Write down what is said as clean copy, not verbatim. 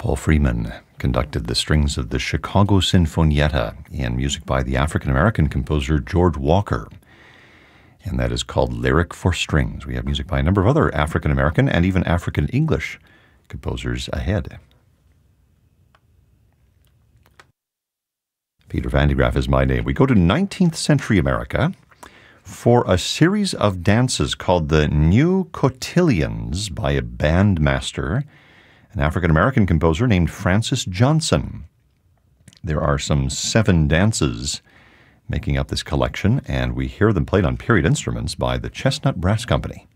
Paul Freeman conducted the strings of the Chicago Sinfonietta and music by the African-American composer George Walker. And that is called Lyric for Strings. We have music by a number of other African-American and even African-English composers ahead. Peter Van de Graaff is my name. We go to 19th century America for a series of dances called the New Cotillions by a bandmaster, an African-American composer named Francis Johnson. There are some 7 dances making up this collection, and we hear them played on period instruments by the Chestnut Brass Company.